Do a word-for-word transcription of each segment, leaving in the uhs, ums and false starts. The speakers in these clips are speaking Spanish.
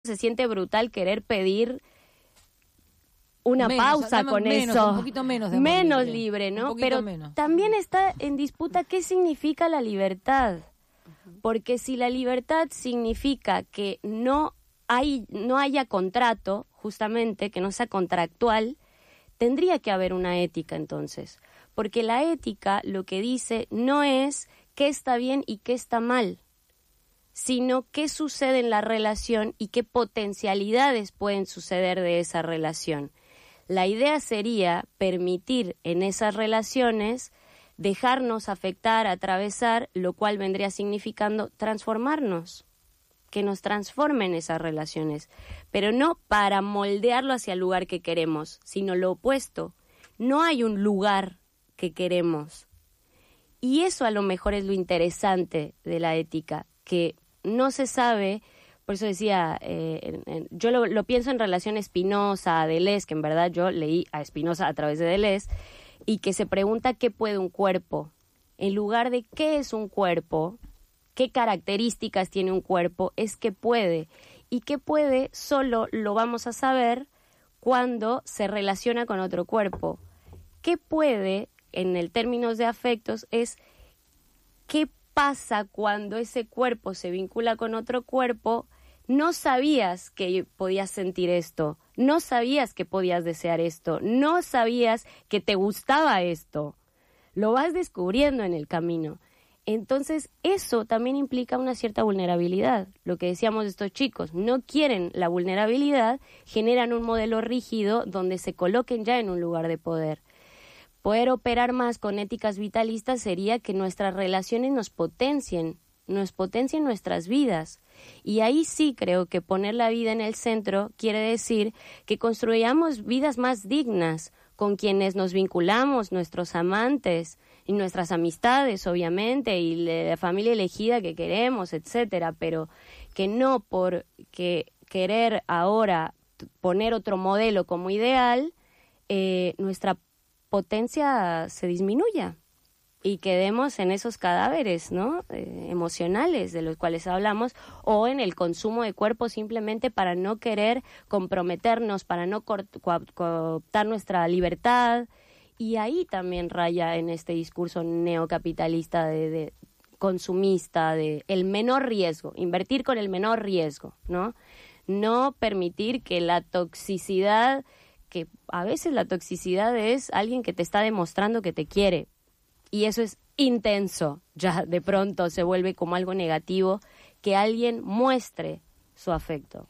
se siente brutal querer pedir una menos, pausa con menos, eso. Un poquito menos de amor menos libre, libre, ¿no? Pero menos. También está en disputa qué significa la libertad. Porque si la libertad significa que no hay, no haya contrato, justamente, que no sea contractual, tendría que haber una ética entonces. Porque la ética lo que dice no es qué está bien y qué está mal, sino qué sucede en la relación y qué potencialidades pueden suceder de esa relación. La idea sería permitir en esas relaciones dejarnos afectar, atravesar, lo cual vendría significando transformarnos, que nos transformen esas relaciones, pero no para moldearlo hacia el lugar que queremos, sino lo opuesto. No hay un lugar que queremos. Y eso a lo mejor es lo interesante de la ética, que no se sabe. Por eso decía, eh, en, en, yo lo, lo pienso en relación a Spinoza, a Deleuze, que en verdad yo leí a Spinoza a través de Deleuze, y que se pregunta qué puede un cuerpo. En lugar de qué es un cuerpo, qué características tiene un cuerpo, es qué puede. Y qué puede solo lo vamos a saber cuando se relaciona con otro cuerpo. ¿Qué puede, en el términos de afectos, es qué pasa cuando ese cuerpo se vincula con otro cuerpo? No sabías que podías sentir esto, no sabías que podías desear esto, no sabías que te gustaba esto. Lo vas descubriendo en el camino. Entonces, eso también implica una cierta vulnerabilidad. Lo que decíamos de estos chicos, no quieren la vulnerabilidad, generan un modelo rígido donde se coloquen ya en un lugar de poder. Poder operar más con éticas vitalistas sería que nuestras relaciones nos potencien, nos potencien nuestras vidas. Y ahí sí creo que poner la vida en el centro quiere decir que construyamos vidas más dignas con quienes nos vinculamos, nuestros amantes y nuestras amistades, obviamente, y la familia elegida que queremos, etcétera, pero que no por que querer ahora poner otro modelo como ideal, eh, nuestra potencia se disminuya y quedemos en esos cadáveres, ¿no? Eh, emocionales de los cuales hablamos, o en el consumo de cuerpo simplemente para no querer comprometernos, para no co- co- cooptar nuestra libertad. Y ahí también raya en este discurso neocapitalista de, de consumista, de el menor riesgo, invertir con el menor riesgo, ¿no? No permitir que la toxicidad, que a veces la toxicidad es alguien que te está demostrando que te quiere, y eso es intenso, ya de pronto se vuelve como algo negativo, que alguien muestre su afecto.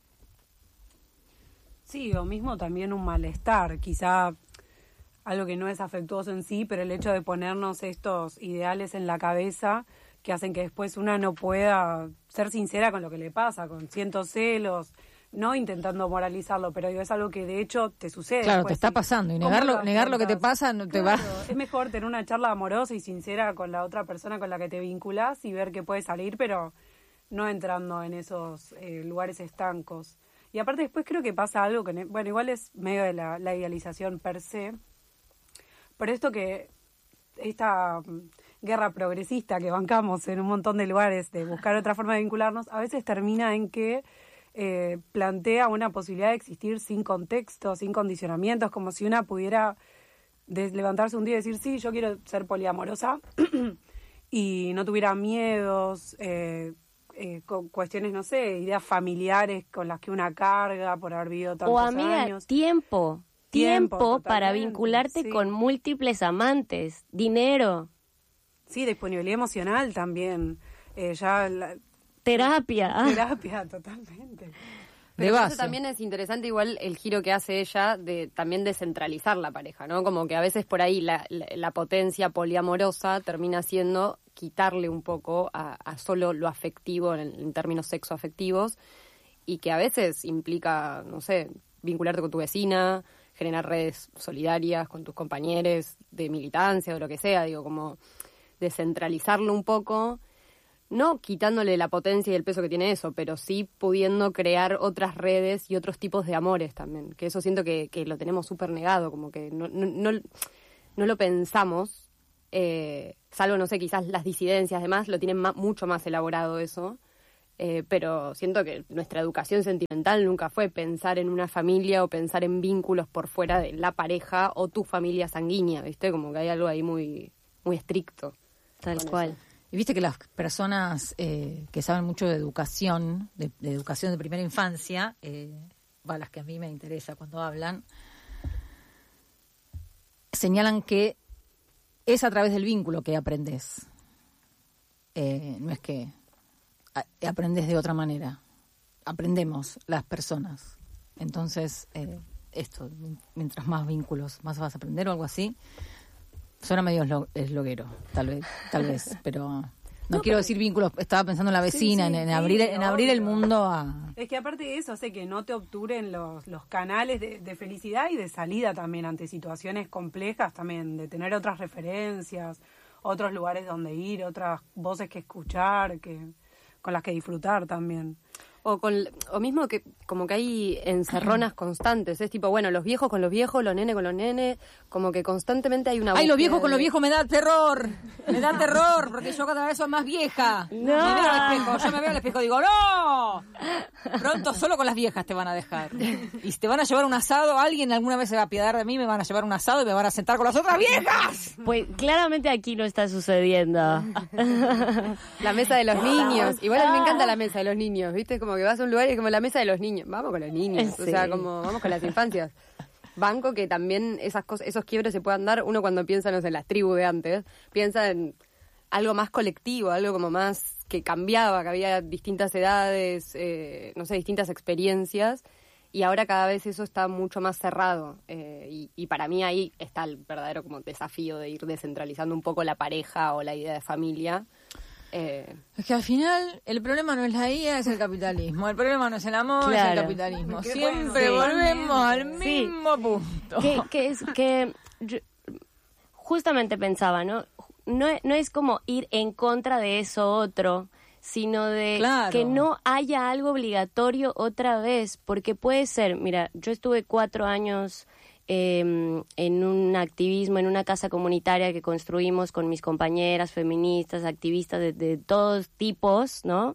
Sí, o mismo también un malestar, quizá algo que no es afectuoso en sí, pero el hecho de ponernos estos ideales en la cabeza que hacen que después una no pueda ser sincera con lo que le pasa, con cientos celos, no intentando moralizarlo, pero digo, es algo que de hecho te sucede. Claro, después, te está sí. pasando, y ¿Cómo negar lo, lo negar lo que te afrontas? pasa no te Claro, va... es mejor tener una charla amorosa y sincera con la otra persona con la que te vinculás y ver qué puede salir, pero no entrando en esos eh, lugares estancos. Y aparte después creo que pasa algo que, bueno, igual es medio de la, la idealización per se, pero esto que, esta guerra progresista que bancamos en un montón de lugares de buscar otra forma de vincularnos, a veces termina en que eh, plantea una posibilidad de existir sin contexto, sin condicionamientos, como si una pudiera de levantarse un día y decir, sí, yo quiero ser poliamorosa, y no tuviera miedos, eh, eh, con cuestiones, no sé, ideas familiares con las que una carga por haber vivido tantos O amiga, años. tiempo, tiempo, Tiempo, para totalmente, vincularte sí. con múltiples amantes, dinero, Sí, disponibilidad emocional también, eh, ya la, terapia. Ah. terapia totalmente. De Pero por base. eso también es interesante igual el giro que hace ella de también descentralizar la pareja, ¿no? Como que a veces por ahí la, la, la potencia poliamorosa termina siendo quitarle un poco a, a solo lo afectivo en, en términos sexoafectivos, y que a veces implica, no sé, vincularte con tu vecina, generar redes solidarias con tus compañeros de militancia o lo que sea, digo, como descentralizarlo un poco, no quitándole la potencia y el peso que tiene eso, pero sí pudiendo crear otras redes y otros tipos de amores también, que eso siento que, que lo tenemos súper negado, como que no, no, no, no lo pensamos, eh, salvo, no sé, quizás las disidencias, demás, lo tienen ma- mucho más elaborado eso, Eh, pero siento que nuestra educación sentimental nunca fue pensar en una familia o pensar en vínculos por fuera de la pareja o tu familia sanguínea, ¿viste? Como que hay algo ahí muy, muy estricto. Tal cual. Eso. Y viste que las personas eh, que saben mucho de educación, de, de educación de primera infancia, eh, va, las que a mí me interesa cuando hablan, señalan que es a través del vínculo que aprendes. Eh, no es que aprendes de otra manera. Aprendemos las personas. Entonces, eh, esto, mientras más vínculos, más vas a aprender o algo así. Suena medio eslo- esloguero, tal vez, tal vez, pero no, no quiero pero... decir vínculos. Estaba pensando en la vecina, sí, sí, en, en sí, abrir, en abrir el mundo a. Es que aparte de eso hace que no te obturen los, los canales de, de felicidad y de salida también ante situaciones complejas, también de tener otras referencias, otros lugares donde ir, otras voces que escuchar, que con las que disfrutar también. O con o mismo que como que hay encerronas constantes, es tipo, bueno, los viejos con los viejos, los nenes con los nenes, como que constantemente hay una Ay, los viejos con los viejos me da terror, me da terror, porque yo cada vez soy más vieja. No. Me veo al espejo, yo me veo al espejo y digo, ¡no! Pronto solo con las viejas te van a dejar. Y te van a llevar un asado, alguien alguna vez se va a apiadar de mí, me van a llevar un asado y me van a sentar con las otras viejas. Pues claramente aquí no está sucediendo. La mesa de los niños, igual a mí me encanta la mesa de los niños, ¿viste? Como que vas a un lugar y es como la mesa de los niños. Vamos con los niños, sí. O sea, como vamos con las infancias. Banco que también esas cosas, esos quiebres se puedan dar. Uno cuando piensa, no sé, en las tribus de antes, piensa en algo más colectivo, algo como más que cambiaba, que había distintas edades, eh, no sé, distintas experiencias. Y ahora cada vez eso está mucho más cerrado. Eh, y, y para mí ahí está el verdadero como desafío de ir descentralizando un poco la pareja o la idea de familia. Eh, es que al final el problema no es la I A, es el capitalismo. El problema no es el amor, claro. Es el capitalismo. Siempre bueno, volvemos sí. al mismo sí. punto. Que, que es que yo justamente pensaba, ¿no? ¿no? No es como ir en contra de eso otro, sino de claro. que no haya algo obligatorio otra vez, porque puede ser, mira, yo estuve cuatro años Eh, en un activismo, en una casa comunitaria que construimos con mis compañeras feministas, activistas de, de todos tipos, ¿no?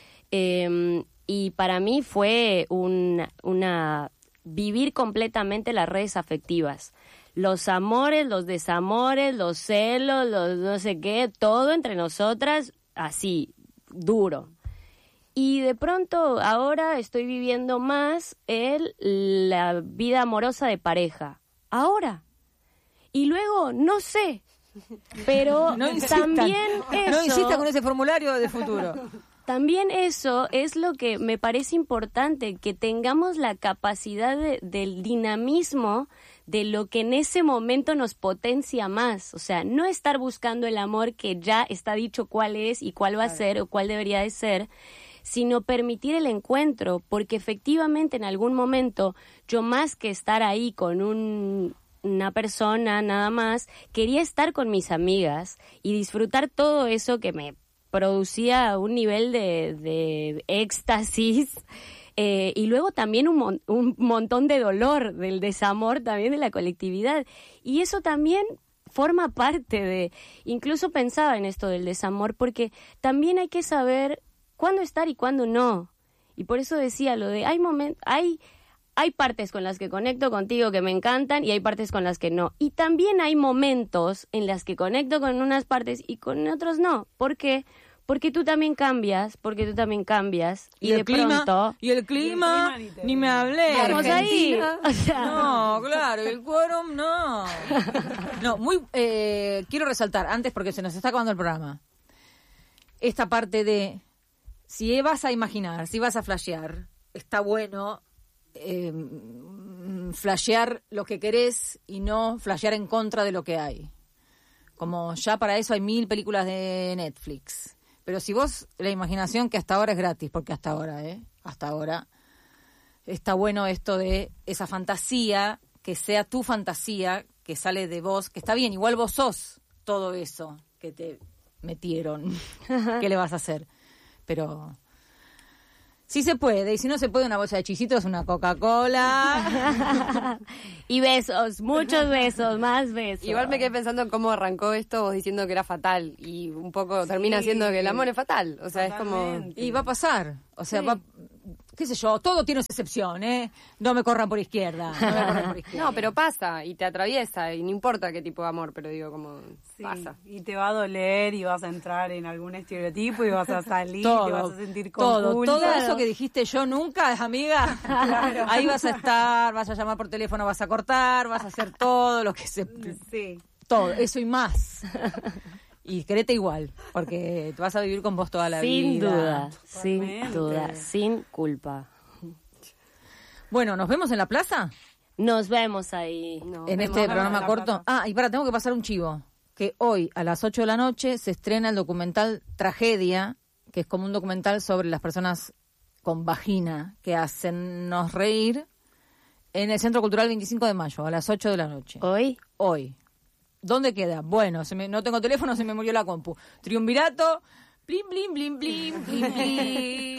Eh, y para mí fue una, una vivir completamente las redes afectivas. Los amores, los desamores, los celos, los no sé qué, todo entre nosotras, así, duro. Y de pronto ahora estoy viviendo más el, la vida amorosa de pareja. Ahora. Y luego, no sé. Pero no también eso... No insista con ese formulario de futuro. También eso es lo que me parece importante, que tengamos la capacidad de, del dinamismo de lo que en ese momento nos potencia más. O sea, no estar buscando el amor que ya está dicho cuál es y cuál va a ser o cuál debería de ser, sino permitir el encuentro, porque efectivamente en algún momento yo más que estar ahí con un, una persona nada más, quería estar con mis amigas y disfrutar todo eso que me producía un nivel de, de éxtasis eh, y luego también un, mon- un montón de dolor, del desamor también de la colectividad. Y eso también forma parte de, incluso pensaba en esto del desamor, porque también hay que saber cuándo estar y cuándo no. Y por eso decía lo de, hay momentos, hay, hay partes con las que conecto contigo que me encantan y hay partes con las que no. Y también hay momentos en las que conecto con unas partes y con otros no. ¿Por qué? Porque tú también cambias, porque tú también cambias. Y, ¿Y de clima, pronto... Y el clima, y el clima ni me hablé. Vamos ahí. O sea, no, claro, el quórum no. No, muy, eh, quiero resaltar, antes porque se nos está acabando el programa, esta parte de... Si vas a imaginar, si vas a flashear, está bueno eh, flashear lo que querés y no flashear en contra de lo que hay. Como ya para eso hay mil películas de Netflix. Pero si vos, la imaginación que hasta ahora es gratis, porque hasta ahora, ¿eh? Hasta ahora, está bueno esto de esa fantasía, que sea tu fantasía, que sale de vos, que está bien, igual vos sos todo eso que te metieron. ¿Qué le vas a hacer? Pero Sí se puede, y si no se puede, una bolsa de chisitos, una Coca-Cola. Y besos, muchos besos, más besos. Igual me quedé pensando en cómo arrancó esto vos diciendo que era fatal y un poco Sí. termina siendo que el amor es fatal. O sea, Totalmente. es como... Y va a pasar, o sea, Sí. va, qué sé yo, todo tiene su excepción, ¿eh? No me corran por izquierda, no me corran por izquierda. No, pero pasa y te atraviesa y no importa qué tipo de amor, pero digo como Sí, pasa. y te va a doler y vas a entrar en algún estereotipo y vas a salir, todo, te vas a sentir con todo, culpa. todo eso que dijiste yo nunca, amiga, ahí vas a estar, vas a llamar por teléfono, vas a cortar, vas a hacer todo lo que se... Sí. Todo, eso y más. Y querete igual, porque te vas a vivir con vos toda la Sin vida. duda, sin Totalmente. duda, sin culpa. Bueno, ¿nos vemos en la plaza? Nos vemos ahí. No, En vemos este a programa la corto. plaza. Ah, y para, tengo que pasar un chivo. Que hoy a las ocho de la noche se estrena el documental Tragedia, que es como un documental sobre las personas con vagina que hacen nos reír en el Centro Cultural veinticinco de mayo, a las ocho de la noche. ¿Hoy? Hoy. ¿Dónde queda? Bueno, se me, no tengo teléfono, se me murió la compu. Triunvirato, blin, blin, blin, blin, blin, blin.